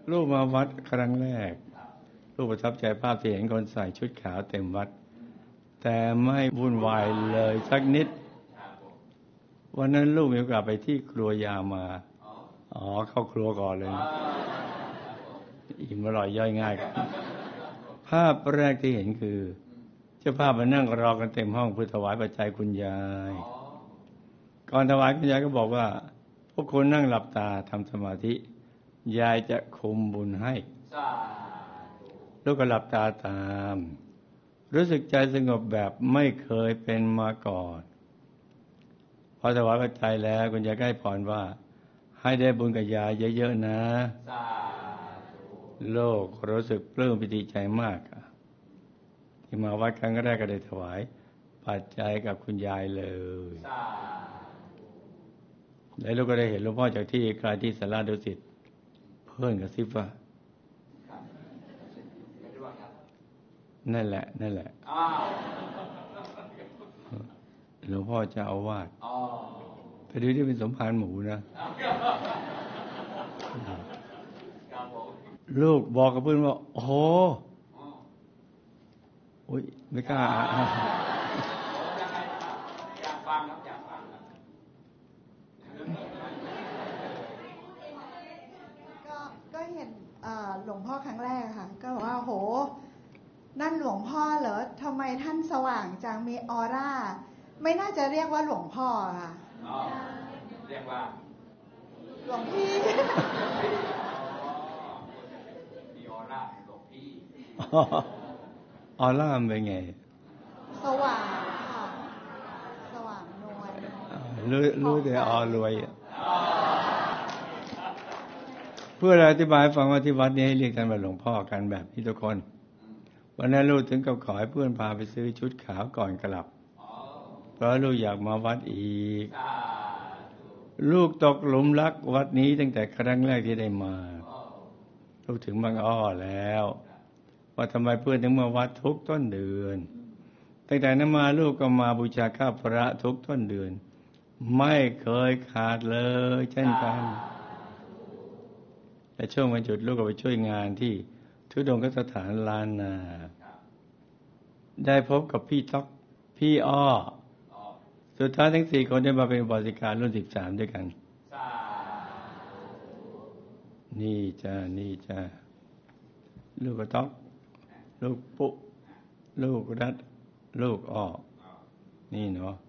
ลูกมาวัดครั้งแรกลูกประทับใจภาพที่เห็นคนใส่ชุดขาวเต็มวัดแต่ไม่วุ่นวายเลยสักนิดวันนั้นลูกมีโอกาสไปที่ครัวยามาเข้าครัวก่อนเลยอิ่มอร่อยย่อยง่ายภาพแรกที่เห็นคือเจ้าภาพมานั่งรอกันเต็มห้องเพื่อถวายปัจจัยคุณยายก่อนถวายคุณยายก็บอกว่าพวกคุณนั่งหลับตาทำสมาธิยายจะคุมบุญให้ลูกก็หลับตาตามรู้สึกใจสงบแบบไม่เคยเป็นมาก่อนพอถวายปัจจัยแล้วคุณยายก็ให้พรว่าให้ได้บุญกับยายเยอะๆนะโลกรู้สึกปลื้มปิติใจมากที่มาวัดครั้งแรกก็ได้ถวายปัจจัยกับคุณยายเลยแล้วลูกก็ได้เห็นหลวงพ่อจากที่ไกลที่ศาลาดุสิตเพื่อนกระซิบว่านั่นแหละหลวงพ่อจะเอาวาดไปดูที่เป็นสมภารหมูนะลูกบอกกับเพื่อนว่าโอ้โหอุ๊ยไม่กล้าอยากฟังครับอยากฟังก็เห็นหลวงพ่อครั้งแรกค่ะก็บอกว่าโหนั่นหลวงพ่อเหรอทำไมท่านสว่างจังมีออร่าไม่น่าจะเรียกว่าหลวงพ่อค่ะเรียกว่าหลวงพี่มีออร่าหลวงพี่ออร่ามันเป็นไงสว่างค่ะสว่างนวลรู้แต่รวยเพื่ออธิบายฟังว่าที่วัดนี้ให้เรียกกันว่าหลวงพ่อกันแบบนี้ทุกคนวันนั้นลูกถึงกับขอให้เพื่อนพาไปซื้อชุดขาวก่อนกลับเพราะลูกอยากมาวัดอีกลูกตกหลุมรักวัดนี้ตั้งแต่ครั้งแรกที่ได้มาลูกถึงบางอ้อแล้วว่าทำไมเพื่อนถึงมาวัดทุกต้นเดือนตั้งแต่นั้นมาลูกก็มาบูชาข้าพระทุกต้นเดือนไม่เคยขาดเลยเช่นกันและช่วงวันหยุดลูกก็ไปช่วยงานที่ทุดงคสถานลานนาได้พบกับพี่ต๊อกพี่อ้อสุดท้ายทั้ง4คนได้มาเป็นบริการรุ่น13ด้วยกันนี่จ้าลูกกระต๊อกลูกปุ๊ลูกรัดลูกอ้อนี่เนาะ